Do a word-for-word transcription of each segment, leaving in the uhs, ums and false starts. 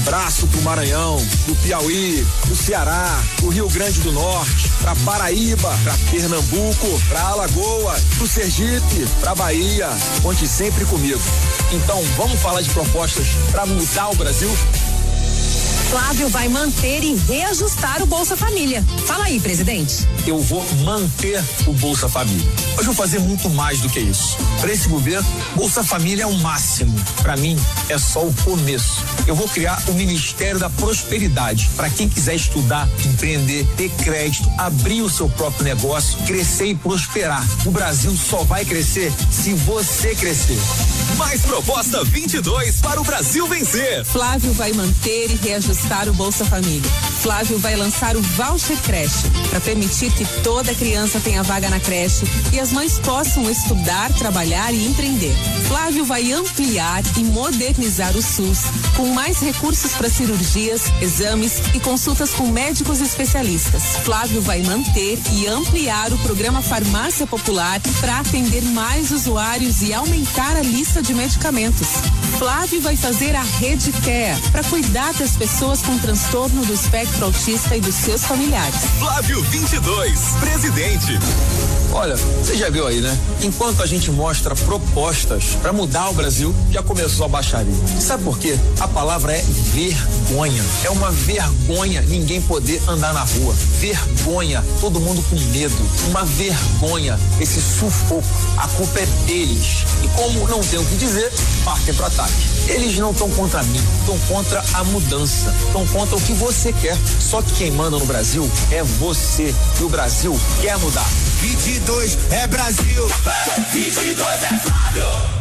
abraço pro Maranhão, do Piauí, do Ceará, do Rio Grande do Norte, pra Paraíba, pra Pernambuco, pra Alagoas, pro Sergipe, pra Bahia. Conte sempre comigo. Então, vamos falar de propostas pra mudar o Brasil? Flávio vai manter e reajustar o Bolsa Família. Fala aí, presidente. Eu vou manter o Bolsa Família. Mas vou fazer muito mais do que isso. Para esse governo, Bolsa Família é o máximo. Para mim, é só o começo. Eu vou criar o Ministério da Prosperidade para quem quiser estudar, empreender, ter crédito, abrir o seu próprio negócio, crescer e prosperar. O Brasil só vai crescer se você crescer. Mais proposta vinte e dois para o Brasil vencer. Flávio vai manter e reajustar o Bolsa Família. Flávio vai lançar o Voucher Creche para permitir que toda criança tenha vaga na creche e as mães possam estudar, trabalhar e empreender. Flávio vai ampliar e modernizar o SUS com mais recursos para cirurgias, exames e consultas com médicos especialistas. Flávio vai manter e ampliar o programa Farmácia Popular para atender mais usuários e aumentar a lista de medicamentos. Flávio vai fazer a Rede Care para cuidar das pessoas com transtorno do espectro autista e dos seus familiares. Flávio vinte e dois, presidente. Olha, você já viu aí, né? Enquanto a gente mostra propostas para mudar o Brasil, já começou a baixaria. E sabe por quê? A palavra é vergonha. É uma vergonha ninguém poder andar na rua. Vergonha, todo mundo com medo. Uma vergonha, esse sufoco. A culpa é deles. E como não tem o que dizer, partem para ataque. Eles não estão contra mim, estão contra a mudança, estão contra o que você quer. Só que quem manda no Brasil é você. E o Brasil quer mudar. vinte e dois é Brasil. vinte e dois é Flávio.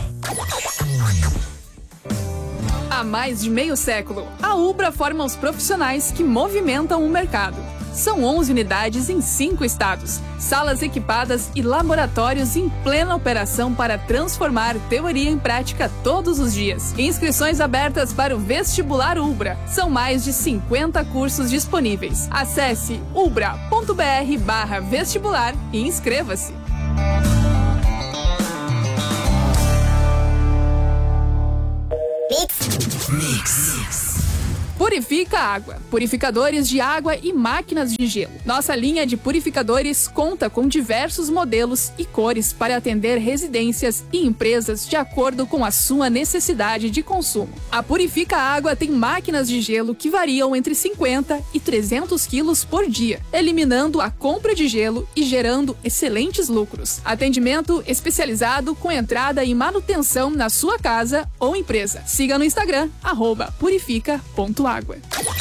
Há mais de meio século, a Ubra forma os profissionais que movimentam o mercado. São onze unidades em cinco estados, salas equipadas e laboratórios em plena operação para transformar teoria em prática todos os dias. Inscrições abertas para o Vestibular Ubra. São mais de cinquenta cursos disponíveis. Acesse ubra.br barra vestibular e inscreva-se. Mix. Mix. Purifica Água. Purificadores de água e máquinas de gelo. Nossa linha de purificadores conta com diversos modelos e cores para atender residências e empresas de acordo com a sua necessidade de consumo. A Purifica Água tem máquinas de gelo que variam entre cinquenta e trezentos quilos por dia, eliminando a compra de gelo e gerando excelentes lucros. Atendimento especializado com entrada e manutenção na sua casa ou empresa. Siga no Instagram, arroba purifica ponto água.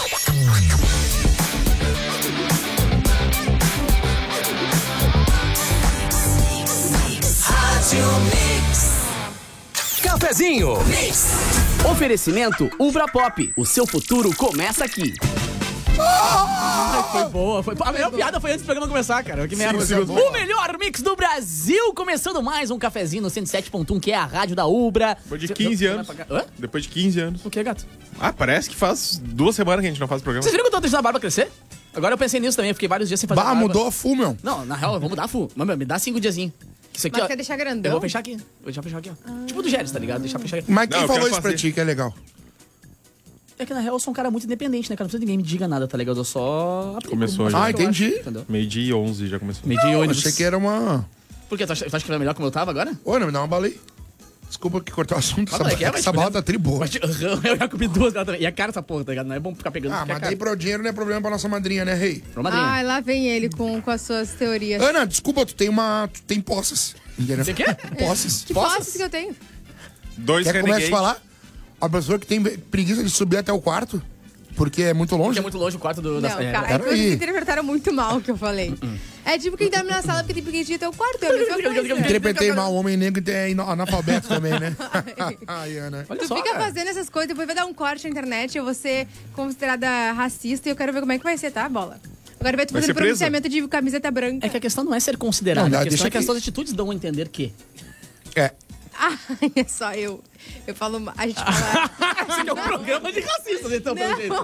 Cafezinho Mix. Oferecimento Ubra Pop. O seu futuro começa aqui. Ah, foi boa, foi A melhor piada foi antes do programa começar, cara. Que merda. Sim, o melhor mix do Brasil. Começando mais um cafezinho no cento e sete ponto um, que é a rádio da Ubra. Depois de quinze anos. Hã? Depois de quinze anos. O que, gato? Ah, parece que faz duas semanas que a gente não faz o programa. Vocês viram que eu tô deixando a barba crescer? Agora eu pensei nisso também, eu fiquei vários dias sem fazer bah, barba. mudou a full, meu. Não, na real, eu vou mudar a full. Mas, me dá cinco diazinhos. Isso aqui, Mas ó. quer deixar grandão? Eu vou fechar aqui. Vou deixar fechar aqui, ó. Ah. Tipo do Gélis, tá ligado? Deixar fechar aqui. Mas quem Não, eu falou quero isso pra fazer. ti que é legal? É que na real eu sou um cara muito independente, né, cara? Não precisa que ninguém me diga nada, tá ligado? Eu só... Começou já. Ah, entendi. Meio-dia e onze já começou. Meio dia e ônibus. Achei que era uma... Por quê? Tu acha, tu acha que foi melhor como eu tava agora? Ô, não me dá uma bala aí. Desculpa que cortou o assunto. Ah, Essa, moleque, é, essa mas, bala tá tri boa. Mas, eu já comi duas dela também. E a cara essa porra, tá ligado? Não é bom ficar pegando. Ah, porque mas é daí cara. pro dinheiro não é problema pra nossa madrinha, né, rei? Pra madrinha. Ai, lá vem ele com, com as suas teorias. Ana, desculpa, tu tem uma... Tu tem posses. Você quer? Posses. Que posses que eu tenho? Dois Quer que comece a Renegade. falar? A pessoa que tem preguiça de subir até o quarto, porque é muito longe. Porque é muito longe o quarto do... Não, da... cara, é pera que vocês aí. interpretaram muito mal o que eu falei. É tipo quem dorme na sala porque tem preguiça de ir até o quarto. É a mesma coisa. Interpretei mal, o homem negro é analfabeto também, né? Ai, Ana. Olha Tu só, fica cara. fazendo essas coisas, depois vai dar um corte na internet, eu vou ser considerada racista e eu quero ver como é que vai ser, tá, Bola? Agora vai tu Vai fazendo ser presa? pronunciamento de camiseta branca. É que a questão não é ser considerado. Não, a deixa questão é que aqui. as suas atitudes dão a entender que... É. Ah, é só eu. Eu falo... ma- A gente fala... Esse aqui é um programa de racistas, então, pelo jeito.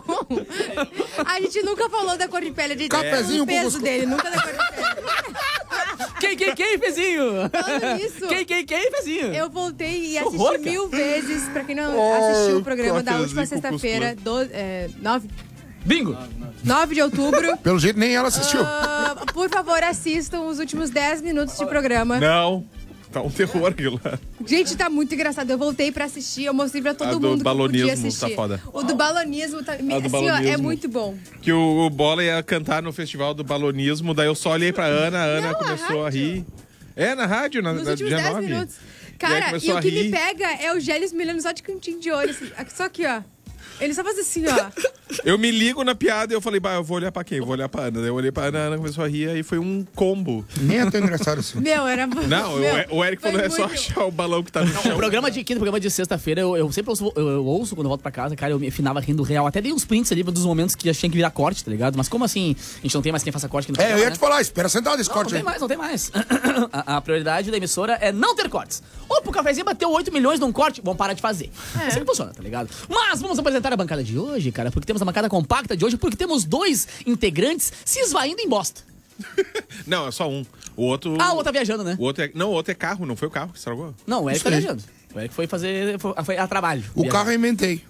Não. A gente nunca falou da cor de pele. A gente Cafezinho o peso com dele, nunca da cor de pele. Quem, quem, quem, Fezinho? Falando nisso, Quem, quem, quem, Fezinho? eu voltei e assisti horror, cara. mil vezes, pra quem não Oh, assistiu o programa da cafezinho última com sexta-feira, do- é, nove Bingo. nove de outubro. Pelo jeito, nem ela assistiu. Ah, por favor, assistam os últimos dez minutos de programa. Não. Tá um terror aquilo lá. Gente, tá muito engraçado. Eu voltei pra assistir, eu mostrei pra todo A do mundo que eu podia balonismo assistir. tá foda. O do balonismo tá. do assim, balonismo. ó, é muito bom. Que o, o Bola ia cantar no festival do balonismo, daí eu só olhei pra Ana, a Ana Não, a começou a, rádio. rir. É, na rádio, na, Nos na últimos dia dez nove. minutos. E aí Cara, e, começou o a que rir. me pega é o Gélios me olhando só de cantinho de olho. Assim, só aqui, ó. Ele só faz assim, ó. Eu me ligo na piada e eu falei, bah, eu vou olhar pra quem? Eu vou olhar pra Ana. Daí eu olhei pra Ana, a Ana começou a rir e foi um combo. Nem é tão engraçado assim. Meu, era. Não, Meu, o, o Eric foi falou, é só muito- achar o balão que tá no O chão. programa de quinta, o programa de sexta-feira, eu, eu sempre ouço, eu, eu ouço quando eu volto pra casa, cara, eu me afinava rindo real. Até dei uns prints ali dos momentos que já tinha que virar corte, tá ligado? Mas como assim? A gente não tem mais quem faça corte aqui no É, eu programa, ia né? te falar, espera sentado esse Não, não corte tem aí. mais, não tem mais. a, a prioridade da emissora é não ter cortes. Ou pro cafezinho bateu oito milhões num corte, vamos parar de fazer. É assim que funciona, tá ligado? Mas vamos apresentar a bancada de hoje, cara, porque temos a bancada compacta de hoje, porque temos dois integrantes se esvaindo em bosta. Não, é só um. O outro... Ah, o outro tá viajando, né? O outro é... Não, o outro é carro, não foi o carro que estragou. Não, o Eric tá Isso aí. viajando. O Eric foi fazer. Foi, foi a trabalho. O Viajar. carro eu inventei.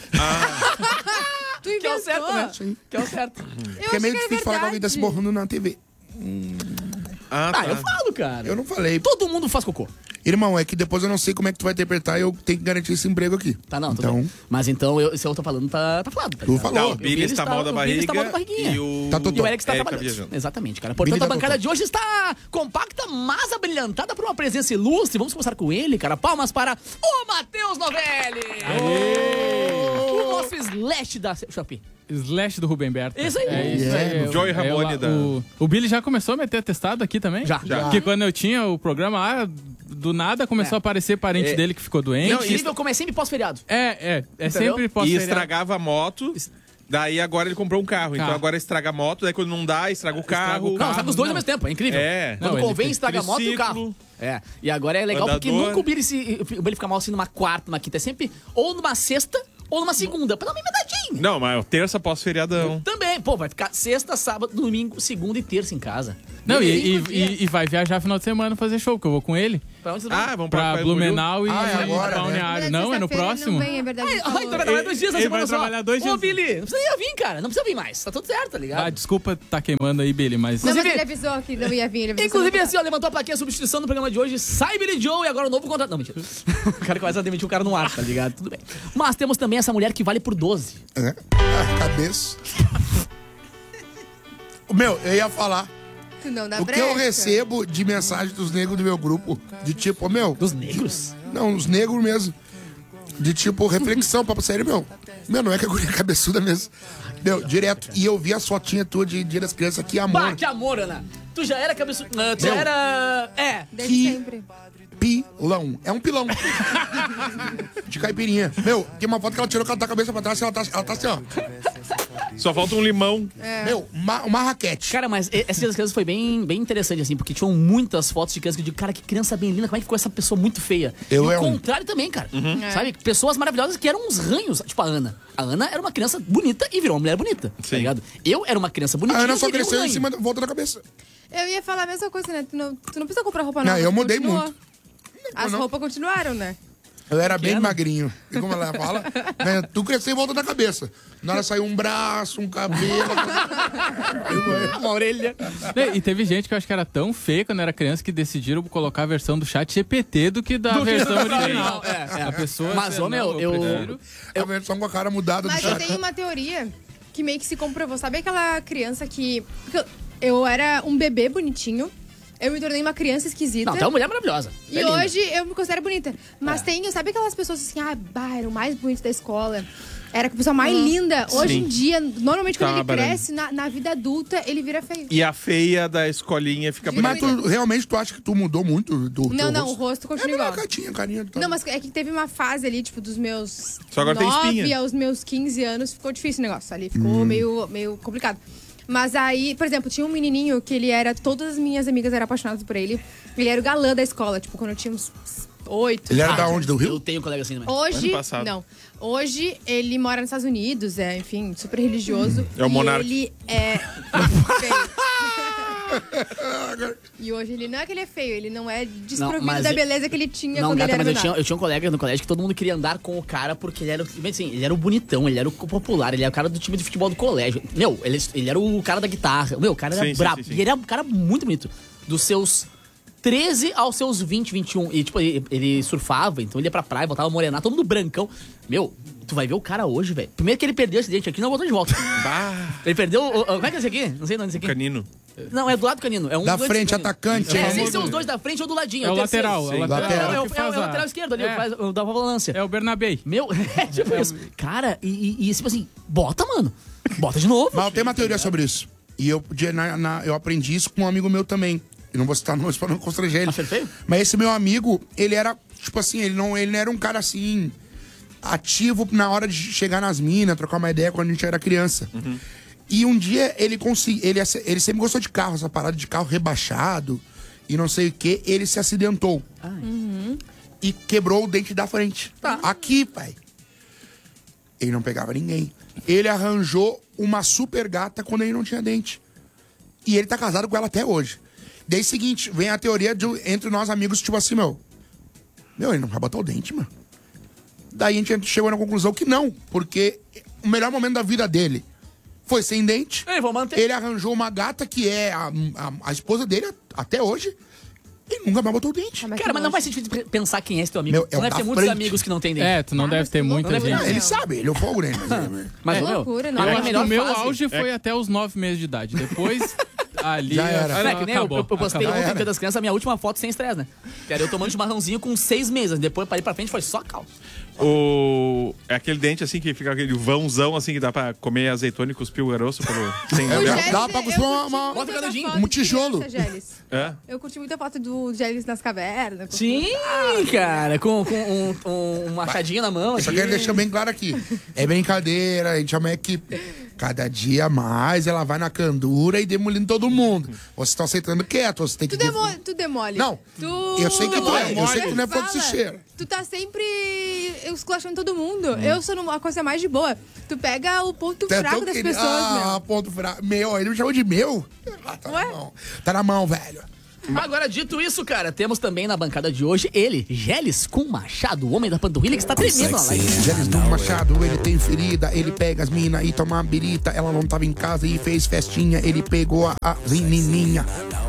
Tu Que é o inventou. certo, né? Sim. Que é o certo. Eu Porque é achei meio que era difícil falar que alguém tá se verdade. borrando na T V. Ah, Ah, tá. eu falo, cara. Eu não falei. Todo mundo faz cocô. Irmão, é que depois eu não sei como é que tu vai interpretar e eu tenho que garantir esse emprego aqui. Tá, não, tudo Então, bem. Mas então, eu, se eu tô falando, tá, tá falado. Tá Tu ligado? falou. Tá, Eu o vi Billy ele está mal da o Billy está barriga mal da barriguinha. e o... Tá tudo E o Eric está Eric tá trabalhando. viajando. Exatamente, cara. Portanto, Billy a tá bancada totó. de hoje está compacta, mas abrilhantada por uma presença ilustre. Vamos começar com ele, cara. Palmas para o Matheus Novelli! O nosso slash da Shopee. Slash do Rubem Berto. Isso aí. É isso Yeah. aí. O Joey É, Ramone o, da- o, o Billy já começou a meter testado aqui também? Já. Já. Porque quando eu tinha o programa, ah, do nada começou É. a aparecer parente É. dele que ficou doente. Não, Incrível como é sempre pós-feriado. É, é. É Entendeu? sempre posso E estragava a moto. Daí agora ele comprou um carro. Então Carro. agora estraga a moto. Daí quando não dá, estraga o carro. o Não, carro. sabe os dois não. ao mesmo tempo. É incrível. É. Quando Não, ele convém, tem estraga a moto e o carro. triciclo. É. E agora é legal porque Andador. nunca o Billy, se, o Billy fica mal assim numa quarta, numa quinta. É sempre ou numa sexta ou numa segunda. Pra dar uma emendadinha. Não, mas terça pós-feriadão. Também, pô, vai ficar sexta, sábado, domingo, segunda e terça em casa. Não, e, e, Cinco dias. e- e vai viajar final de semana fazer show, que eu vou com ele. Pra onde vocês vão? Ah, vamos Pra pra Blumenau e Ah, é agora, né? Balneário. Não, é no Sexta-feira ele próximo. Não vem, é verdade. Ai, ele ai, falou. então vai trabalhar dois dias na Ele semana vai só. trabalhar dois Ô, dias. Billy, não precisa vir, cara. Não precisa vir mais. Tá tudo certo, tá ligado? Ah, desculpa tá queimando aí, Billy, mas... Não, mas Inclusive- ele avisou que não ia vir. Ele avisou Inclusive, que não assim, ó, levantou a plaquinha a substituição do programa de hoje. Sai Billy Joe e agora o novo contrato. Não, mentira. O cara começa a demitir o cara no ar, tá ligado? Tudo bem. Mas temos também essa mulher que vale por doze. É. Ah, cabeça. Meu, eu ia falar. Tu não dá O que brecha. eu recebo de mensagem dos negros do meu grupo, de tipo, meu. Dos negros? Não, os negros mesmo. De tipo, reflexão, papo sério, meu. Meu, não é que a guria é cabeçuda mesmo. Meu, direto. E eu vi a fotinha tua de Dia das Crianças, que amor. Bah, que amor, Ana. Tu já era cabeçudo. Ah, Tu já Meu. era. É. Desde Que- sempre. Pilão. É um pilão. De caipirinha. Meu, tem uma foto que ela tirou que ela tá a cabeça pra trás, ela tá, ela tá assim, ó. Só falta um limão. Meu, uma, uma raquete. Cara, mas e- esse Dia das Crianças foi bem, bem interessante, assim, porque tinham muitas fotos de crianças que eu digo, cara, que criança bem linda, como é que ficou essa pessoa muito feia? Eu e é o um. contrário também, cara. Sabe? Pessoas maravilhosas que eram uns ranhos, tipo a Ana. A Ana era uma criança bonita e virou uma mulher bonita, tá Sim. ligado? Eu era uma criança A bonitinha Ana e só virei um cresceu em ranho. cima da volta da cabeça. Eu ia falar a mesma coisa, né? Tu não, tu não precisa comprar roupa Não, nova. eu tu mudei continua. muito. As não. roupas continuaram, né? Eu era bem magrinho. E como ela fala, né, tu cresceu em volta da cabeça. Na hora saiu um braço, um cabelo. Uma orelha. E teve gente que eu acho que era tão feia quando era criança que decidiram colocar a versão do chat G P T do que da Do que- versão original. É, é. A pessoa... Mas, ô, meu, não, eu- prefiro. A versão com a cara mudada do Mas eu chat. tenho uma teoria que meio que se comprovou. Sabe aquela criança que... porque eu, eu era um bebê bonitinho, eu me tornei uma criança esquisita. Não, tu é uma mulher maravilhosa. E É linda. hoje eu me considero bonita. Mas tem, sabe aquelas pessoas assim, ah, bah, era o mais bonito da escola. Era a pessoa mais linda. Hoje Sim. em dia, normalmente quando Tá, ele barulho. cresce, na, na vida adulta, ele vira feio. E a feia da escolinha fica Mas bonita. tu, realmente tu acha que tu mudou muito do Não, teu não, o rosto? rosto É continua a igual. catinha, carinha. Tá. Não, mas é que teve uma fase ali, tipo, dos meus Só agora tem nove espinha. aos meus quinze anos, ficou difícil o negócio. Ali ficou meio, meio complicado. Mas aí, por exemplo, tinha um menininho que ele era... Todas as minhas amigas eram apaixonadas por ele. Ele era o galã da escola, tipo, quando eu tinha uns oito. Ele era da onde? Do Eu Rio? tenho um colega assim também. Hoje, Ano passado. não. Hoje ele mora nos Estados Unidos, é, enfim, super religioso. É o e monarca. ele é feio. E hoje ele não é que ele é feio, ele não é Não, desprovido mas da ele- beleza que ele tinha Não, quando gata, ele era mas eu menor. tinha, eu tinha um colega no colégio que todo mundo queria andar com o cara porque ele era, o- assim, ele era o bonitão, ele era o popular, ele era o cara do time de futebol do colégio. Meu, ele, ele era o cara da guitarra. Meu, o cara era Sim, sim, brabo. sim, sim. E ele era um cara muito bonito. Dos seus treze aos seus vinte, vinte e um. E, tipo, ele, ele surfava, então ele ia pra praia, voltava a morenar, todo mundo brancão. Meu, tu vai ver o cara hoje, velho. Primeiro que ele perdeu esse dente aqui, não botou de volta. Ele perdeu. o- o- Como é que é esse aqui? Não sei onde é esse aqui. Canino. Não, é do lado do canino. É um Da dois frente, canino. atacante. É, famoso. esses são os dois da frente ou do ladinho. É o terceiro. lateral, é o Sim. lateral. Lateral. É, é, o- que faz é o a- lateral esquerdo ali, É. o que faz o da volância. É o Bernabei. Meu, é tipo isso. Cara, e, e, e tipo assim, bota, mano. Bota de novo. Mas eu tenho uma teoria sobre isso. E eu, de- na- na- eu aprendi isso com um amigo meu também. Eu não vou citar nomes pra não constranger ele. Acha ele feio? Mas esse meu amigo, ele era, tipo assim, ele não, ele não era um cara assim, ativo na hora de chegar nas minas, trocar uma ideia quando a gente era criança. E um dia ele conseguiu. Ele, ele sempre gostou de carro, essa parada de carro rebaixado e não sei o que. Ele se acidentou. E quebrou o dente da frente. Aqui, pai. Ele não pegava ninguém. Ele arranjou uma super gata quando ele não tinha dente. E ele tá casado com ela até hoje. Daí, seguinte, vem a teoria de, entre nós amigos, tipo assim, meu. Meu, ele não vai botar o dente, mano. Daí a gente chegou na conclusão que não. Porque o melhor momento da vida dele foi sem dente. Ei, vou manter. Ele arranjou uma gata que é a, a, a esposa dele até hoje. E nunca mais botou o dente. Ah, mas Cara, que mas não nojo. faz sentido pe- pensar quem é esse teu amigo. Meu, é não o deve da ter muitos frente. amigos que não tem dente. É, tu não Ah, deve mas ter que muita loucura. gente. Não, ele sabe, ele é o fogo nele. Mas, Mas, Que meu, loucura, não a é? minha Eu acho que melhor o meu fase- auge foi até os nove meses de idade. Depois, ali... Já era. Não, é que nem eu, acabou, eu, eu postei acabou. ontem no Dia das Crianças a minha última foto sem estresse, né? Que era eu tomando chimarrãozinho com seis meses. Depois, para ir pra frente, foi só calma. O... É aquele dente assim que fica aquele vãozão assim que dá pra comer azeitona e cuspir o garoto pelo... sem É, rabelo. Gélis, dá pra cuspir uma- uma- Bota cada dia. um tijolo. É? Eu curti muita foto do Gélis nas cavernas. Sim, cara. Com, com um, um, um machadinho na mão. Só aqui. quero deixar bem claro aqui. É brincadeira, a gente é uma equipe. Cada dia mais ela vai na candura e demolindo todo mundo. Vocês estão aceitando quieto, você tem que... Tu demole. Tu demole. Não, Tu... eu sei que tu é, eu sei que tu não é Fala. foxicheira. Tu tá sempre esculachando todo mundo. Hum. Eu sou uma coisa mais de boa. Tu pega o ponto Tu é fraco tão das querido. pessoas, Ah, meu. ponto fraco. Meu, ele me chamou de meu. Ah, tá Ué? na mão. Tá na mão, velho. Agora, dito isso, cara, temos também na bancada de hoje ele, Gélis com Machado, o homem da panturrilha que está tremendo na live. Gélis do Machado, ele tem ferida, ele pega as minas e toma uma birita. Ela não tava em casa e fez festinha, ele pegou a, a menininha.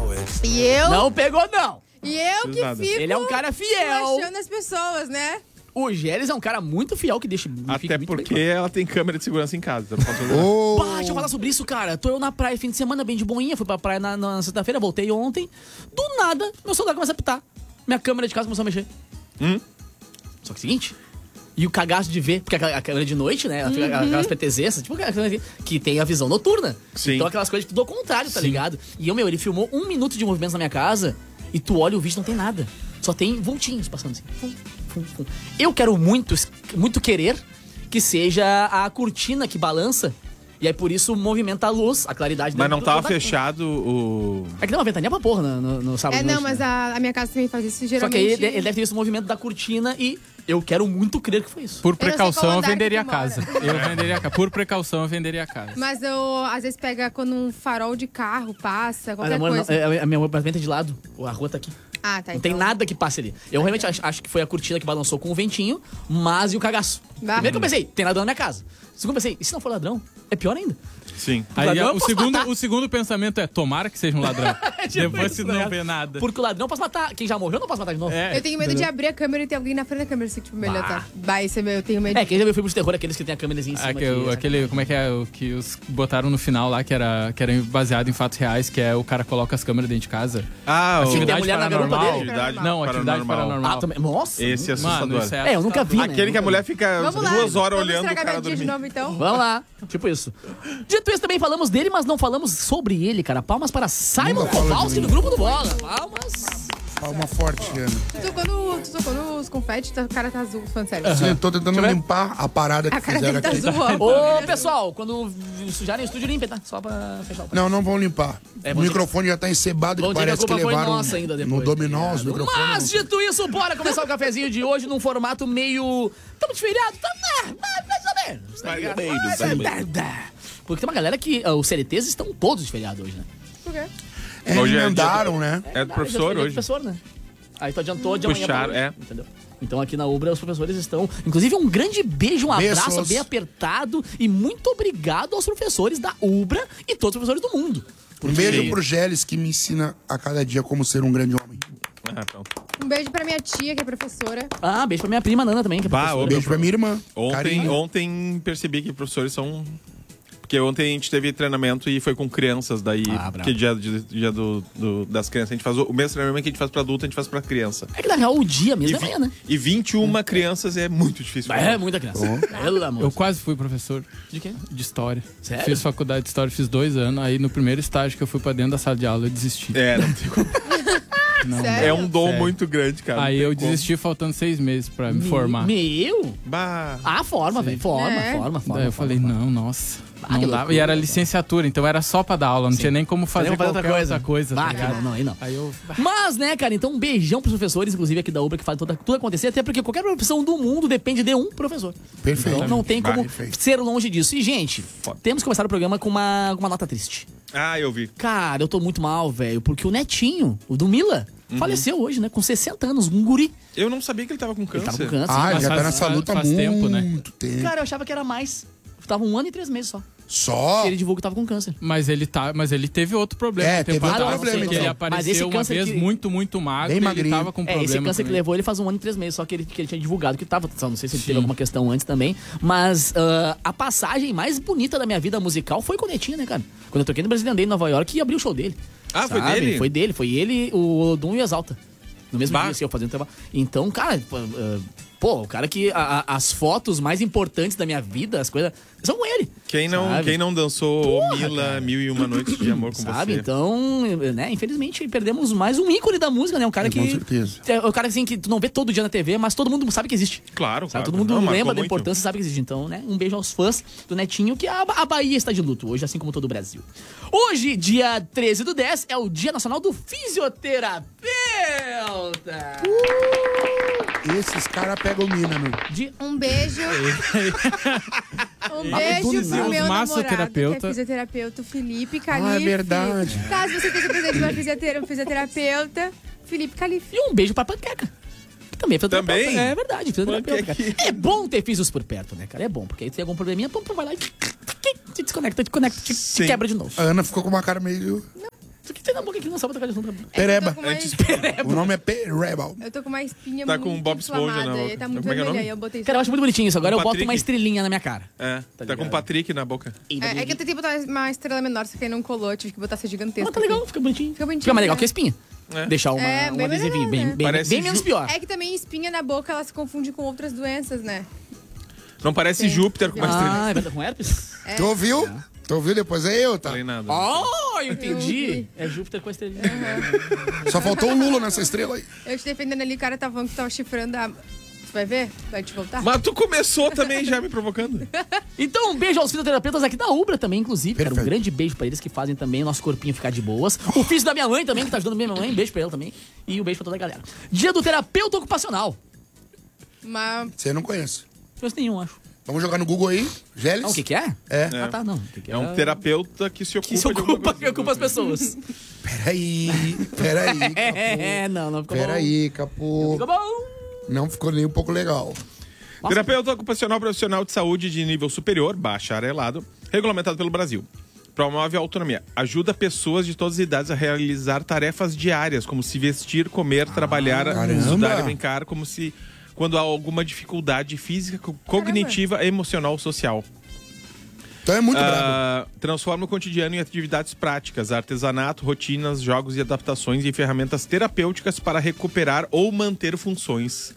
E eu... Não pegou, não. E eu Fiz que nada. fico... Ele é um cara fiel. esculachando as pessoas, né? O Gélis é um cara muito fiel que deixa. Até fica muito porque bem ela tem câmera de segurança em casa. Então posso olhar. Ô, claro. Bah, deixa eu falar sobre isso, cara. Tô eu na praia fim de semana, bem de boinha. Fui pra praia na, na sexta-feira, voltei ontem. Do nada, meu celular começa a apitar. Minha câmera de casa começou a mexer. Hum? Só que é o seguinte. E o cagaço de ver, porque a, a câmera de noite, né? Ela fica aquelas P T Zs, tipo aquela câmera que tem a visão noturna. Sim. Então aquelas coisas tudo ao contrário, tá ligado? E eu, meu, ele filmou um minuto de movimentos na minha casa e tu olha o vídeo não tem nada. Só tem voltinhos passando assim. Fum, fum, fum. Eu quero muito, muito querer que seja a cortina que balança. E aí por isso movimenta a luz, a claridade Mas dentro não do- tava do- fechado o... É que deu uma ventania pra porra no, no, no sábado É, de não, noite, mas né? a, a minha casa também faz isso, Só que geralmente... aí ele, ele deve ter visto o movimento da cortina e eu quero muito crer que foi isso. Por não sei precaução, qual eu andar que venderia a tu mora. casa. Eu venderia a casa. Por precaução, eu venderia a casa. Mas eu, às vezes, pega quando um farol de carro passa, Mas, qualquer amor, não, coisa. é, a minha apartamento é de lado. A rua tá aqui. Ah, tá. Não tem então. nada que passe ali. Eu realmente acho, acho que foi a cortina que balançou com o ventinho, mas e o cagaço. Bah. Primeiro que eu pensei, tem ladrão na minha casa. Segundo eu pensei, e se não for ladrão? É pior ainda. Sim. Aí ladrão eu o posso segundo, matar. o segundo pensamento é, tomara que seja um ladrão. Tipo Depois isso, se tá não ligado? vê nada. Porque o ladrão eu posso matar. Quem já morreu eu não posso matar de novo. É, Eu tenho medo de entendeu? abrir a câmera e ter alguém na frente da câmera, assim, tipo, melhor tá. Vai, esse é meu, eu tenho medo. É, quem já viu filme de terror, aqueles que tem a câmerazinha em cima. Aquele, que- aquele, como é que é, o que os botaram no final lá, que era, que era baseado em fatos reais, que é o cara coloca as câmeras dentro de casa. Ah, o... Achei que tem a mulher na garupa paranormal. dele. Atividade Não, atividade paranormal. Ah, também. Nossa. Esse é assustador. Mano, isso é É, eu nunca vi, né? Aquele que a mulher fica Vamos lá, duas horas vamos olhando o estragar cara meu dia de dormir. novo, então. Vamos lá. Tipo isso. Dito isso, também falamos dele, mas não falamos sobre ele, cara. Palmas para Simon Nunca fala de Kowalski mim. do Grupo do Bola. Palmas. Palma forte, Ana. Tu tocou, no, tu tocou nos confetes, tá- o cara tá azul, falando sério. Sim, eu tô tentando limpar a parada que A cara fizeram dele tá aqui. azul, ó. Ô, pessoal, quando sujarem o estúdio, limpem, tá? Só pra fechar o... Não, não vão limpar. É, o vão microfone já tá encebado, Vão que dizer que a parece que, culpa foi levaram nossa ainda depois, no dominó tá os ligado? microfones. Mas, dito isso, bora começar o cafezinho de hoje num formato meio... Tamo de feriado? Tamo, né? Mais ou menos. tá ligado? Mais ou menos, mais ou menos. Porque tem uma galera que... ah, os C L Ts estão todos de feriado hoje, né? Por quê? É, Hoje é emendaram, dia do- né? É do professor É hoje. professor, né? Aí tu adiantou de amanhã Puxaram, pra hoje, é. entendeu? Então aqui na Ubra os professores estão... Inclusive um grande beijo, um Beijos. abraço bem apertado e muito obrigado aos professores da Ubra e todos os professores do mundo. Um beijo pro Geles, que me ensina a cada dia como ser um grande homem. Ah, pronto. Um beijo pra minha tia, que é professora. Ah, beijo pra minha prima Nana também, que é Bah, professora. ô, Beijo pra minha irmã. Ontem, Carinho. ontem percebi que professores são... Porque ontem a gente teve treinamento e foi com crianças, daí... Ah, bravo. que dia, dia, dia do, do- das crianças. A gente faz o, o mesmo treinamento que a gente faz pra adulto, a gente faz pra criança. É que na real o dia mesmo E, é vi- amanhã, né? e vinte e uma crianças é muito difícil. É muita criança. Pelo amor. Eu quase fui professor De quê? de história. Sério? Fiz faculdade de história, fiz dois anos. Aí no primeiro estágio que eu fui pra dentro da sala de aula, eu desisti. É, não tem como. Não, Sério? É um dom Sério. muito grande, cara. Aí não eu tem como. desisti faltando seis meses pra me Me- formar. Meu? Bah. Ah, forma, velho. Forma, É. forma, forma. Daí eu forma, falei, forma. não, nossa. Ah, não que dava. loucura, E era cara. licenciatura, então era só pra dar aula, não tinha nem como fazer Nem como qualquer fazer outra outra coisa. coisa. tá Ah, que ligado? não, não, aí não. Aí eu... Mas, né, cara, então um beijão pros professores, inclusive aqui da Ubra, que faz toda, tudo acontecer, até porque qualquer profissão do mundo depende de um professor. Perfeito. Então não tem como Perfeito. ser longe disso. E, gente, temos que começar o programa com uma, com uma nota triste. Ah, eu vi. Cara, eu tô muito mal, velho, porque o Netinho, o do Mila, faleceu hoje, né, com sessenta anos, um guri. Eu não sabia que ele tava com Ele câncer. tava com câncer. Ah, ele Mas já tá faz- nessa faz- luta há faz muito tempo, né? tempo. Cara, eu achava que era mais. Tava um ano e três meses só. Só? Ele divulgou que tava com câncer. Mas ele tá, mas ele teve outro problema. É, um tempo teve outro atrás, problema, que então. ele Mas esse apareceu uma câncer vez que- muito, muito magro Bem e ele magrinho. tava com É, problema esse câncer que também. levou ele faz um ano e três meses, só que ele, que ele tinha divulgado que tava. Só não sei se ele Sim. teve alguma questão antes também. Mas ah, a passagem mais bonita da minha vida musical foi com o Netinho, né, cara? Quando eu toquei no Brazilian Day em Nova York e abri o show dele. Ah, foi Sabe? dele? Foi dele, foi ele, o Dum e o Exalta. No mesmo Bah. dia, assim, eu fazendo trabalho. Então, cara, pô, ah, pô, o cara que a- a- as fotos mais importantes da minha vida, as coisas, são com ele. Quem não, Sabe? quem não dançou Porra, o Mila, cara. Mil e Uma Noites de Amor com Sabe? você? Então, né, infelizmente perdemos mais um ícone da música, né? Um cara É, que. com certeza. É o cara assim que tu não vê todo dia na T V, mas todo mundo sabe que existe. Claro, Sabe? claro. Todo mundo Não, marcou lembra da muito. importância e sabe que existe. Então, né? Um beijo aos fãs do Netinho, que a, a Bahia está de luto hoje, assim como todo o Brasil. Hoje, dia treze do dez, é o Dia Nacional do Fisioterapeuta. Esses caras pegam mina, meu. De... Um beijo. um beijo do pro nada. meu Os namorado, que é massoterapeuta. fisioterapeuta, Felipe Calife. Ah, é verdade. Caso você esteja precisando de uma fisiotera- fisioterapeuta, Felipe Calife. E um beijo pra Panqueca. Que também é fisioterapeuta. Também? É verdade, fisioterapeuta. Panqueca. Cara. É bom ter físios por perto, né, cara? É bom, porque aí tu tem algum probleminha, pum, pum, vai lá e te desconecta, te conecta, te, te Sim. quebra de novo. A Ana ficou com uma cara meio... Isso aqui tem na boca aqui, não sabe tocar de assunto. Pereba. Eu tô com uma, Antes- O nome é Pereba. eu tô com uma espinha Tá muito com o Bob Esponja inflamada, na e boca. tá muito Como é que é o vermelha, nome? aí eu botei isso. Cara, eu acho muito bonitinho isso. Agora O eu boto Patrick. uma estrelinha na minha cara. É, tá, ligado? com o Patrick na boca. É, é que eu tentei botar uma estrela menor, só que aí não colou, tive que botar essa gigantesca. Mas tá legal, fica bonitinho. Fica bonitinho, Fica mais legal né? que a espinha. É. Deixar uma, É, um bem adesivinho melhor, bem, né? bem, Parece bem menos ju- pior. É que também espinha na boca, ela se confunde com outras doenças, né? Não parece Sim. Júpiter com uma estrela. Ah, é verdade, com herpes? Tu ouviu? Tu ouviu? Depois é eu, tá? Falei nada. Oh, eu Eu entendi. vi. É Júpiter com a estrelinha. Só faltou o Lula nessa estrela aí. Eu te defendendo ali, o cara tá falando que tava chifrando a... Tu vai ver? Vai te voltar? Mas tu começou também já me provocando. Então, um beijo aos fisioterapeutas aqui da Ubra também, inclusive. Cara, um Perfeito. grande beijo pra eles que fazem também o nosso corpinho ficar de boas. O filho da minha mãe também, que tá ajudando minha mãe. Beijo pra ela também. E um beijo pra toda a galera. Dia do terapeuta ocupacional. Mas... Você não conhece. Não conheço nenhum, acho. Vamos jogar no Google aí, Geles? Ah, o que que é? É. Ah, tá, não. O que que É um terapeuta que se ocupa, Que se de alguma ocupa, coisa. que ocupa as pessoas. Peraí, peraí, capô. É, não, não ficou Peraí, bom. capô. Ficou bom. Não ficou nem um pouco legal. Nossa. Terapeuta ocupacional profissional de saúde de nível superior, bacharelado, regulamentado pelo Brasil. Promove a autonomia. Ajuda pessoas de todas as idades a realizar tarefas diárias, como se vestir, comer, trabalhar, caramba. estudar e brincar, como se quando há alguma dificuldade física, co- cognitiva, emocional ou social. Então é muito brabo. Ah, transforma o cotidiano em atividades práticas, artesanato, rotinas, jogos e adaptações em ferramentas terapêuticas para recuperar ou manter funções.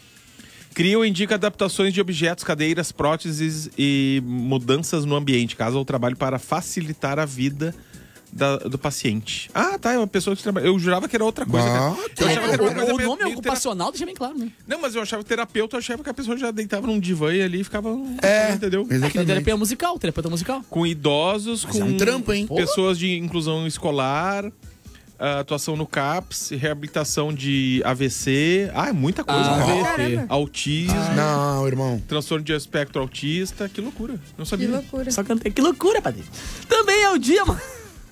Cria ou indica adaptações de objetos, cadeiras, próteses e mudanças no ambiente, casa ou trabalho para facilitar a vida da- do paciente. Ah, tá, é uma pessoa que trabalha. Eu jurava que era outra coisa. Ah, cara. que Eu É, achava que era uma o, coisa o meio- nome meio ocupacional deixa bem claro, né? tera- Não, mas eu achava terapeuta, eu achava que a pessoa já deitava num divã e ali ficava. É, Entendeu? É que exatamente. terapia musical, terapeuta musical. Com idosos, Mas com é um trampo, hein? pessoas de inclusão escolar, ah, atuação no CAPS, reabilitação de A V C. Ah, é muita coisa. Ah, cara. Caramba. Autismo, Não, irmão. transtorno de espectro autista. Que loucura. Não Que sabia. loucura. Só cantei. Que loucura, padre. Também é o dia, mano.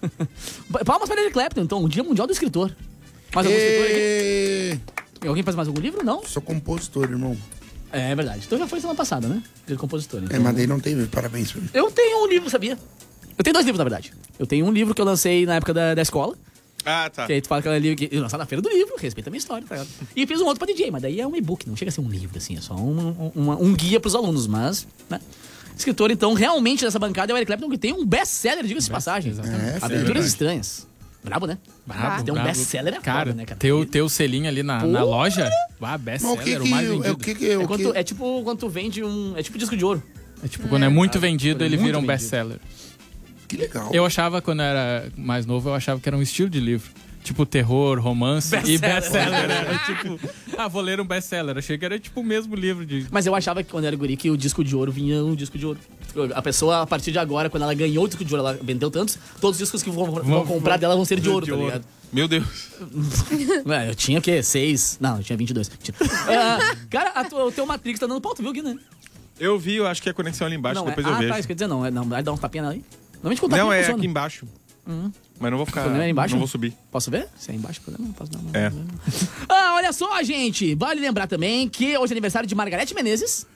Palmas para Eric Clapton, então, o Dia Mundial do Escritor. Mais algum escritor aqui? Alguém faz mais algum livro? Não? Sou compositor, irmão. É verdade. Então já foi semana passada, né? Dia de compositor. Então... É, mas daí não teve parabéns pra mim. Eu tenho um livro, sabia? Eu tenho dois livros, na verdade. Eu tenho um livro que eu lancei na época da, da escola. Ah, tá. Que aí tu fala que é livro que eu lancei na feira do livro, respeita a minha história, tá ligado? E fiz um outro pra D J, mas daí é um e-book, não chega a ser um livro, assim, é só um, um, um guia pros alunos, mas, né? Escritor, então, realmente nessa bancada é o Eric Clapton, que tem um best-seller, diga-se de passagem. É, Aventuras é Estranhas. Brabo, né? Brabo, tem um brabo. best-seller é Cara, foda, né, cara? teu, teu selinho ali na, na loja, ah, best-seller, Mas o que o que, mais é, vendido. o que, que, É, o quando, que... é tipo quando tu vende um... É tipo disco de ouro. É tipo, quando é muito Ah, vendido, quando é ele muito vira um vendido. best-seller. que legal. Eu achava, quando eu era mais novo, eu achava que era um estilo de livro. Tipo terror, romance e best-seller. Era tipo, ah, vou ler um best-seller. Achei que era tipo o mesmo livro de... Mas eu achava que quando era guri que o disco de ouro vinha um disco de ouro. A pessoa, a partir de agora, quando ela ganhou o disco de ouro, ela vendeu tantos, todos os discos que vão, vão, vão comprar dela vão ser de ouro, de tá ouro. ligado? Meu Deus. Ué, eu tinha o quê? Seis? Não, eu tinha vinte e dois. Ah, cara, a tua- o teu Matrix tá dando pauta, viu, Gui, né? Eu vi, eu acho que é a conexão ali embaixo, Não, depois é... eu ah, vejo. tá, isso quer dizer não. É, não, vai dar um tapinha nela aí. Normalmente quando tá Não, é funciona. aqui embaixo. Mas não vou ficar. O problema é embaixo? Não vou subir. Posso ver? Se é embaixo, não posso não. É. Ah, olha só, gente. Vale lembrar também que hoje é aniversário de Margarete Menezes.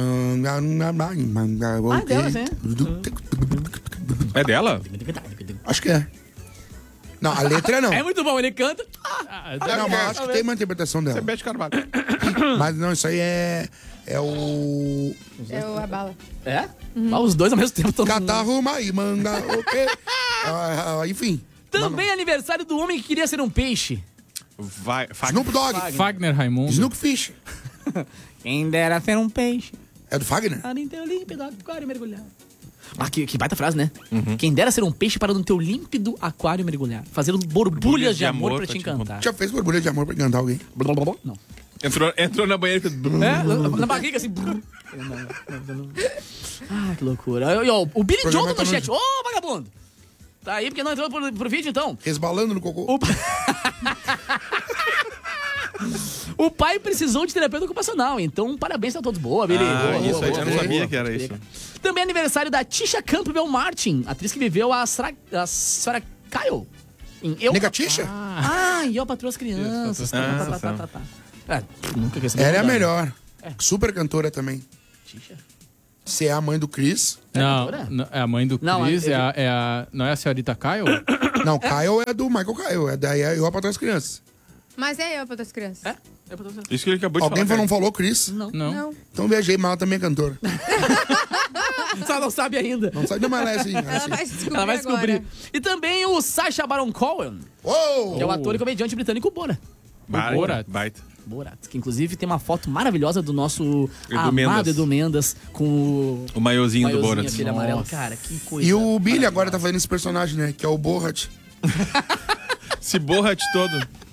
Ah, é dela, né? É dela? Acho que é. Não, a letra não. É muito bom, ele canta. Ah, Não, mas acho que tem uma interpretação Você é dela. Beth Carvalho. Mas não, isso aí é... É o... É o Abala. É? Ah, os dois ao mesmo tempo. Todo mundo. Catarro, mai, manga, ok. Ah, ah, enfim. Também é aniversário do homem que queria ser um peixe. Vai, Fag... Snoop Dogg. Fagner Raimundo. Snook Fish. Quem dera ser um peixe. É do Fagner? Para em teu límpido aquário mergulhar. Ah, que, que baita frase, né? Quem dera ser um peixe para no teu límpido aquário mergulhar. Fazendo borbulhas de amor, pra te encantar. Já fez borbulha de amor pra encantar alguém? Não. Entrou, entrou na banheira e fez... É? Na, na barriga, assim. Ah, que loucura. E, ó, o Billy O Joe programa tá no tá no- chat. Ô, vagabundo! Tá aí porque não entrou pro, pro vídeo, então. Resbalando no cocô. O... o pai precisou de terapeuta ocupacional, então parabéns a todos. Boa, Billy. Ah, boa, isso boa, aí, boa, eu não boa, sabia boa. que era isso. Também é aniversário da Tisha Campbell Martin, atriz que viveu a, Sra... a Sarah Kyle. Em Eu... Nega Tisha? Ah, e eu patroa as crianças. Tá, tá, tá, tá, tá, tá. É, nunca quis saber. Ela é a nada. melhor. Super cantora também. Tisha? Você é a mãe do Chris. Não, cantora? não, é a mãe do Não, Chris, eu- é, a, é a... Não é a senhorita Kyle? Não, Kyle é do Michael Kyle. É daí é eu pra trás crianças. Mas é eu pra das crianças. É? É patroa das crianças. Isso que ele acabou de Alguém falar. não falou Chris? Não. Não. Não. Então viajei, mas ela também é cantora. Só não sabe ainda. Não sabe, não, mas ela é assim. ela é Ela assim. vai descobrir Ela vai descobrir. agora. E também o Sacha Baron Cohen, Uou! que é o ator e comediante britânico Bora. Baita, Borat. baita. Borat, que inclusive tem uma foto maravilhosa do nosso Edu amado Mendes. Edu Mendes com o O maiozinho do maiozinho Borat. aquele amarelo. Cara, que coisa. E o Billy agora tá maravilhosa. fazendo esse personagem, né? Que é o Borat. Se Borat todo.